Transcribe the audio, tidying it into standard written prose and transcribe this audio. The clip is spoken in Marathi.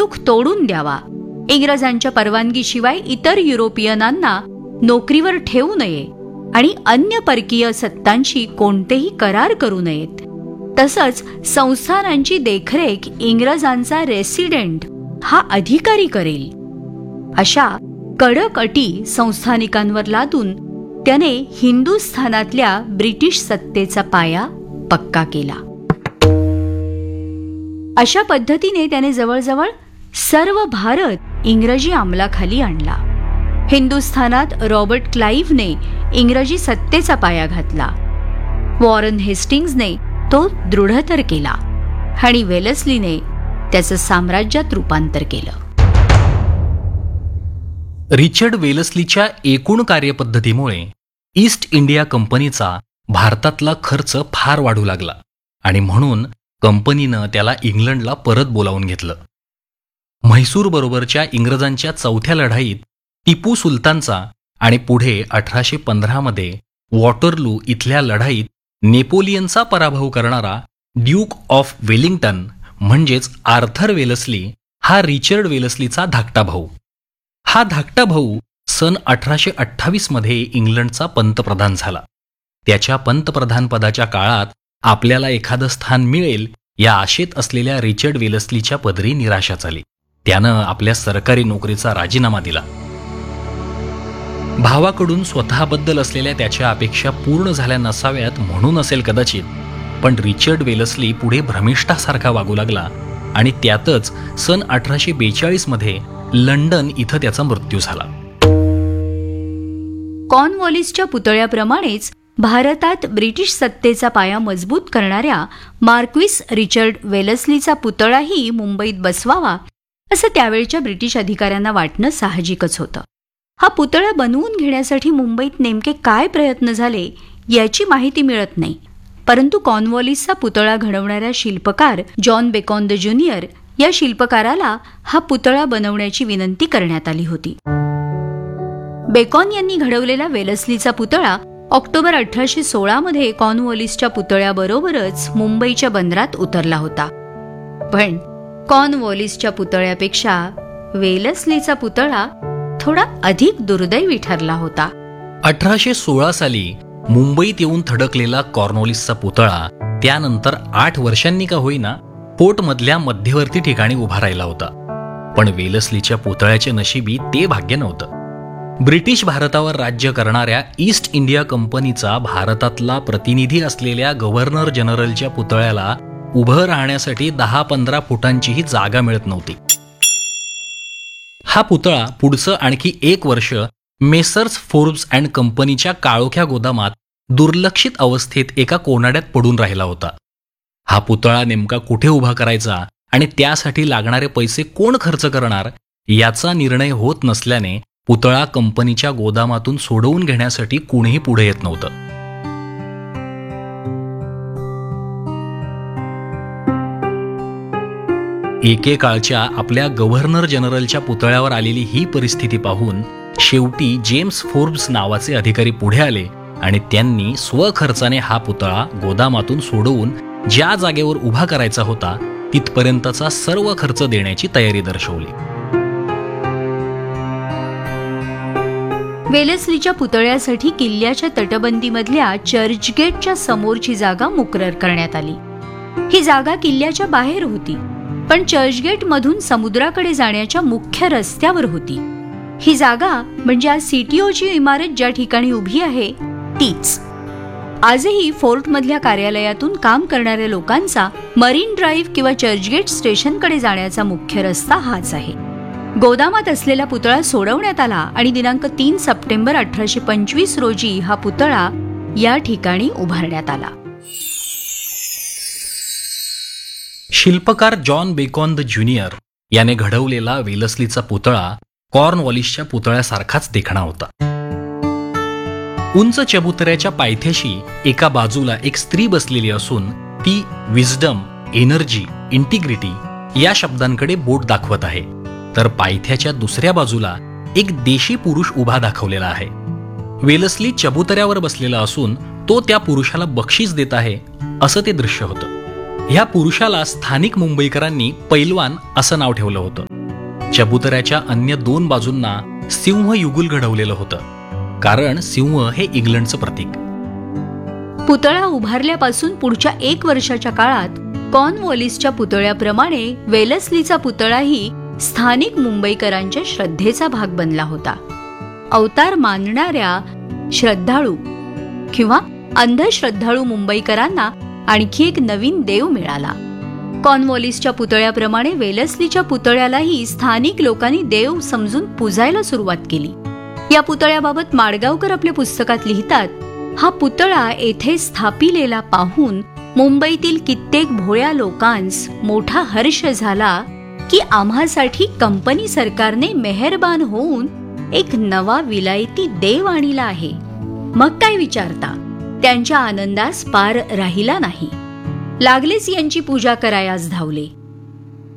बंदूक तोडून द्यावा, इंग्रजांच्या परवानगीशिवाय इतर युरोपियनांना नोकरीवर ठेवू नये आणि अन्य परकीय सत्तांशी कोणतेही करार करू नयेत. तसंच संस्थानांची देखरेख इंग्रजांचा रेसिडेंट हा अधिकारी करेल. अशा कडक अटी संस्थानिकांवर लादून त्याने हिंदुस्थानातल्या ब्रिटिश सत्तेचा पाया पक्का केला. अशा पद्धतीने त्याने जवळजवळ सर्व भारत इंग्रजी अंमलाखाली आणला. हिंदुस्थानात रॉबर्ट क्लाइव्हने इंग्रजी सत्तेचा पाया घातला. वॉरन हेस्टिंग्जने तो दृढतर केला आणि वेलस्लीने त्याचं साम्राज्यात रूपांतर केलं. रिचर्ड वेलस्लीच्या एकूण कार्यपद्धतीमुळे ईस्ट इंडिया कंपनीचा भारतातला खर्च फार वाढू लागला आणि म्हणून कंपनीनं त्याला इंग्लंडला परत बोलावून घेतलं. म्हैसूर बरोबरच्या इंग्रजांच्या चौथ्या लढाईत टिपू सुलतानचा आणि पुढे 1815 मध्ये वॉटरलू इथल्या लढाईत नेपोलियनचा पराभव करणारा ड्यूक ऑफ वेलिंग्टन म्हणजेच आर्थर वेलस्ली हा रिचर्ड वेलस्लीचा धाकटा भाऊ. हा धाकटा भाऊ सन 1828 मध्ये इंग्लंडचा पंतप्रधान झाला. त्याच्या पंतप्रधानपदाच्या काळात आपल्याला एखादं स्थान मिळेल या आशेत असलेल्या रिचर्ड वेलस्लीच्या पदरी निराशा झाली. त्यानं आपल्या सरकारी नोकरीचा राजीनामा दिला. भावाकडून स्वतःबद्दल असलेल्या त्याच्या अपेक्षा पूर्ण झाल्या नसाव्यात म्हणून असेल कदाचित, पण रिचर्ड वेलस्ली पुढे भ्रमिष्ठासारखा वागू लागला आणि त्यातच सन 1842 मध्ये लंडन इथं त्याचा मृत्यू झाला. कॉर्नवॉलिसच्या पुतळ्याप्रमाणेच भारतात ब्रिटिश सत्तेचा पाया मजबूत करणाऱ्या मार्क्विस रिचर्ड वेलस्लीचा पुतळाही मुंबईत बसवावा असं त्यावेळच्या ब्रिटिश अधिकाऱ्यांना वाटणं साहजिकच होतं. हा पुतळा बनवून घेण्यासाठी मुंबईत नेमके काय प्रयत्न झाले याची माहिती मिळत नाही, परंतु कॉर्नवॉलिसचा पुतळा घडवणाऱ्या शिल्पकार जॉन बेकॉन द ज्युनियर या शिल्पकाराला हा पुतळा बनवण्याची विनंती करण्यात आली होती. बेकॉन यांनी घडवलेला वेलस्लीचा पुतळा ऑक्टोबर 1816 मध्ये कॉर्नवॉलिसच्या पुतळ्याबरोबरच मुंबईच्या बंदरात उतरला होता. पण कॉर्नवॉलिसच्या पुतळ्यापेक्षा वेलस्लीचा पुतळा थोडा अधिक दुर्दैवी ठरला होता. 1816 साली मुंबईत येऊन थडकलेला कॉर्नवॉलिसचा पुतळा त्यानंतर 8 वर्षांनी का होईना पोर्टमधल्या मध्यवर्ती ठिकाणी उभा राहिला होता. पण वेलस्लीच्या पुतळ्याच्या नशिबी ते भाग्य नव्हतं. ब्रिटिश भारतावर राज्य करणाऱ्या ईस्ट इंडिया कंपनीचा भारतातला प्रतिनिधी असलेल्या गव्हर्नर जनरलच्या पुतळ्याला उभं राहण्यासाठी 10-15 फुटांचीही जागा मिळत नव्हती. हा पुतळा पुढचं आणखी 1 वर्ष मेसर्स फोर्ब्स अँड कंपनीच्या काळोख्या गोदामात दुर्लक्षित अवस्थेत एका कोनाड्यात पडून राहिला होता. हा पुतळा नेमका कुठे उभा करायचा आणि त्यासाठी लागणारे पैसे कोण खर्च करणार याचा निर्णय होत नसल्याने पुतळा कंपनीच्या गोदामातून सोडवून घेण्यासाठी कुणीही पुढे येत नव्हतं. एकेकाळच्या आपल्या गव्हर्नर जनरलच्या पुतळ्यावर आलेली ही परिस्थिती पाहून शेवटी जेम्स फोर्ब्स नावाचे अधिकारी पुढे आले आणि त्यांनी स्वखर्चाने हा पुतळा गोदामातून सोडवून ज्या जागेवर उभा करायचा होता तिथपर्यंतचा सर्व खर्च देण्याची तयारी दर्शवली. वेलस्लीच्या पुतळ्यासाठी किल्ल्याच्या तटबंदीमधल्या चर्चगेटच्या समोरची जागा मुकरर करण्यात आली. ही जागा किल्ल्याच्या बाहेर होती, पण चर्चगेट मधून समुद्राकडे जाण्याच्या मुख्य रस्त्यावर होती. ही जागा म्हणजे आज सीटीओची इमारत ज्या ठिकाणी उभी आहे तीच. आजही फोर्टमधल्या कार्यालयातून काम करणाऱ्या लोकांचा मरीन ड्राईव्ह किंवा चर्चगेट स्टेशनकडे जाण्याचा मुख्य रस्ता हाच आहे. गोदामात असलेला पुतळा सोडवण्यात आला आणि दिनांक 3 सप्टेंबर 1825 रोजी हा पुतळा या ठिकाणी उभारण्यात आला. शिल्पकार जॉन बेकॉन द ज्युनियर याने घडवलेला वेलस्लीचा पुतळा कॉर्नवॉलिसच्या पुतळ्यासारखाच देखणा होता. उंच चबुतऱ्याच्या पायथ्याशी एका बाजूला एक स्त्री बसलेली असून ती विजडम, एनर्जी, इंटिग्रिटी या शब्दांकडे बोट दाखवत आहे, तर पायथ्याच्या दुसऱ्या बाजूला एक देशी पुरुष उभा दाखवलेला आहे. वेलस्ली चबुतऱ्यावर बसलेला असून तो त्या पुरुषाला बक्षीस देत आहे असं ते दृश्य होतं. ह्या पुरुषाला स्थानिक मुंबईकरांनी पैलवान असं नाव ठेवलं होतं. चबुतऱ्याच्या अन्य 2 बाजूंना सिंह युगुल घडवलेलं होतं, कारण सिंह हे इंग्लंडचं प्रतीक. पुतळा उभारल्यापासून पुढच्या 1 वर्षाच्या काळात कॉर्नवॉलिसच्या पुतळ्याप्रमाणे वेलस्लीचा पुतळाही स्थानिक मुंबईकरांच्या श्रद्धेचा भाग बनला होता. अवतार मानणाऱ्या श्रद्धाळू किंवा अंधश्रद्धाळू मुंबईकरांना आणखी एक नवीन देव मिळाला. कॉर्नवॉलिसच्या पुतळ्याप्रमाणे वेलस्लीच्या पुतळ्यालाही स्थानिक लोकांनी देव समजून पुजायला सुरुवात केली. या पुतळ्याबाबत माडगावकर आपल्या पुस्तकात लिहितात, हा पुतळा येथे स्थापिलेला पाहून मुंबईतील कित्येक भोळ्या लोकांस मोठा हर्ष झाला की आम्हासाठी कंपनी सरकारने मेहरबान होऊन एक नवा विलायती देव आणला आहे. मग काय विचारता, त्यांच्या आनंदास पार राहिला नाही. लागलेच यांची पूजा करायास धावले.